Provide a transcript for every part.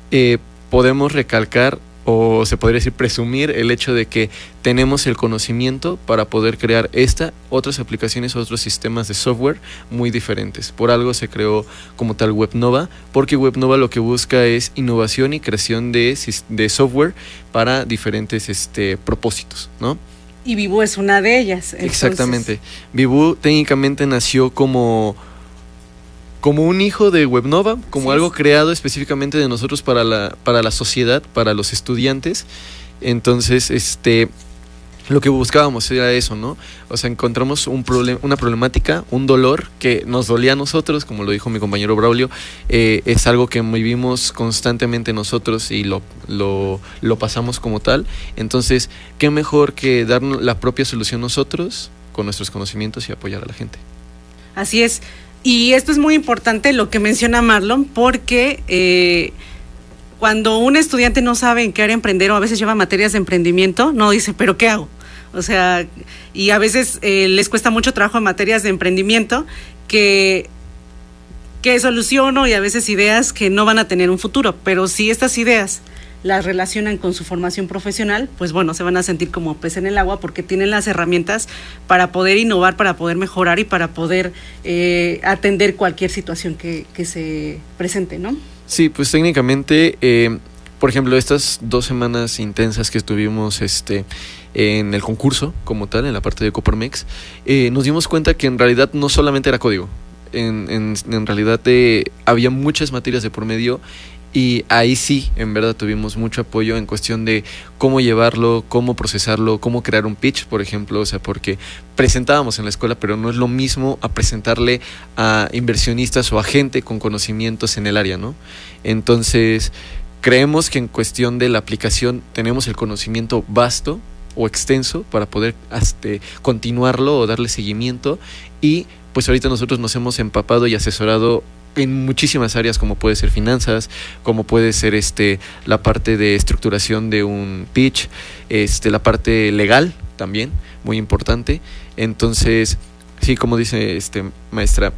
podemos recalcar, o se podría decir presumir, el hecho de que tenemos el conocimiento para poder crear otras aplicaciones, otros sistemas de software muy diferentes. Por algo se creó como tal Webnova, porque Webnova lo que busca es innovación y creación de software para diferentes propósitos, ¿no? Y Vivú es una de ellas. Entonces... Exactamente. Vivú técnicamente nació como un hijo de Webnova, como algo creado específicamente de nosotros para la sociedad, para los estudiantes. Entonces, lo que buscábamos era eso, ¿no? O sea, encontramos una problemática, un dolor que nos dolía a nosotros, como lo dijo mi compañero Braulio, es algo que vivimos constantemente nosotros y lo pasamos como tal. Entonces, ¿qué mejor que darnos la propia solución nosotros con nuestros conocimientos y apoyar a la gente? Así es. Y esto es muy importante lo que menciona Marlon, porque cuando un estudiante no sabe en qué área emprender o a veces lleva materias de emprendimiento, no dice, ¿pero qué hago? O sea, y a veces les cuesta mucho trabajo en materias de emprendimiento que soluciono, y a veces ideas que no van a tener un futuro, pero si estas ideas las relacionan con su formación profesional, pues bueno, se van a sentir como pez en el agua, porque tienen las herramientas para poder innovar, para poder mejorar y para poder atender cualquier situación que se presente, ¿no? Sí, pues técnicamente, por ejemplo, estas 2 semanas intensas que estuvimos en el concurso como tal, en la parte de Coparmex, nos dimos cuenta que en realidad no solamente era código, en realidad había muchas materias de por medio. Y ahí sí, en verdad tuvimos mucho apoyo en cuestión de cómo llevarlo, cómo procesarlo, cómo crear un pitch, por ejemplo. O sea, porque presentábamos en la escuela, pero no es lo mismo a presentarle a inversionistas o a gente con conocimientos en el área, ¿no? Entonces, creemos que en cuestión de la aplicación tenemos el conocimiento vasto o extenso para poder continuarlo o darle seguimiento. Y pues ahorita nosotros nos hemos empapado y asesorado en muchísimas áreas, como puede ser finanzas, como puede ser la parte de estructuración de un pitch, la parte legal también, muy importante. Entonces, sí, como dice maestra,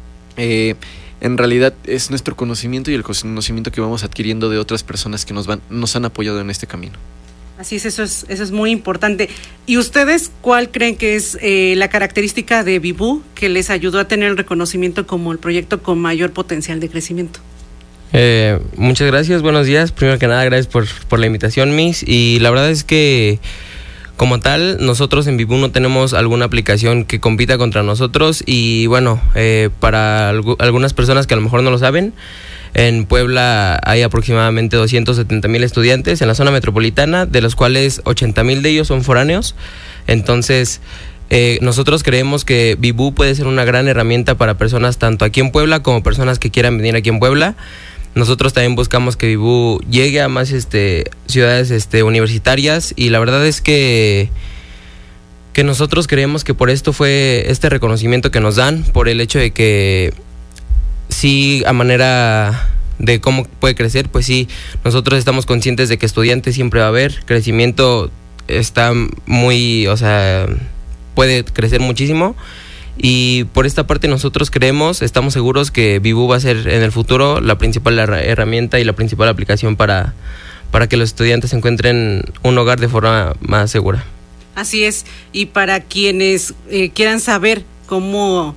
en realidad es nuestro conocimiento y el conocimiento que vamos adquiriendo de otras personas que nos han apoyado en este camino. Así es, eso es muy importante. ¿Y ustedes cuál creen que es la característica de Vivú que les ayudó a tener el reconocimiento como el proyecto con mayor potencial de crecimiento? Muchas gracias, buenos días. Primero que nada, gracias por la invitación, Miss. Y la verdad es que, como tal, nosotros en Vivú no tenemos alguna aplicación que compita contra nosotros. Y bueno, para algunas personas que a lo mejor no lo saben, en Puebla hay aproximadamente 270,000 estudiantes en la zona metropolitana, de los cuales 80,000 de ellos son foráneos. Entonces, nosotros creemos que Vivú puede ser una gran herramienta para personas tanto aquí en Puebla como personas que quieran venir aquí en Puebla. Nosotros también buscamos que Vivú llegue a más ciudades universitarias, y la verdad es que nosotros creemos que por esto fue este reconocimiento que nos dan, por el hecho de que sí, a manera de cómo puede crecer, pues sí, nosotros estamos conscientes de que estudiantes siempre va a haber, crecimiento está muy, o sea, puede crecer muchísimo, y por esta parte nosotros estamos seguros que Vivú va a ser en el futuro la principal herramienta y la principal aplicación para que los estudiantes encuentren un hogar de forma más segura. Así es, y para quienes quieran saber cómo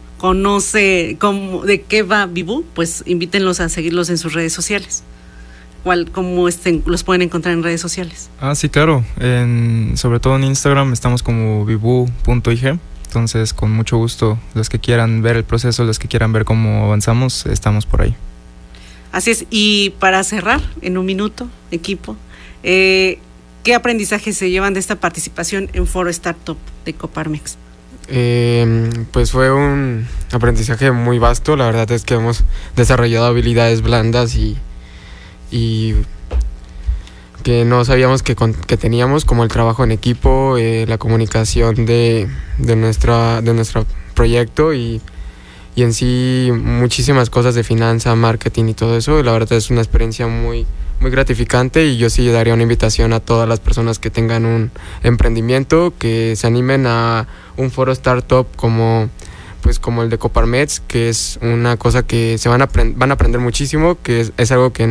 de qué va Vivú, pues invítenlos a seguirlos en sus redes sociales. ¿Cómo los pueden encontrar en redes sociales? Sí, claro, sobre todo en Instagram estamos como vivu.ig, entonces con mucho gusto, los que quieran ver el proceso, los que quieran ver cómo avanzamos, estamos por ahí. Así es, y para cerrar, en un minuto, equipo, ¿qué aprendizaje se llevan de esta participación en Foro Startup de Coparmex? Pues fue un aprendizaje muy vasto. La verdad es que hemos desarrollado habilidades blandas y que no sabíamos que teníamos, como el trabajo en equipo, la comunicación de nuestro proyecto y en sí muchísimas cosas de finanza, marketing y todo eso. La verdad es una experiencia muy gratificante, y yo sí daría una invitación a todas las personas que tengan un emprendimiento, que se animen a un foro startup como el de Coparmex, que es una cosa que van a aprender muchísimo, que es algo que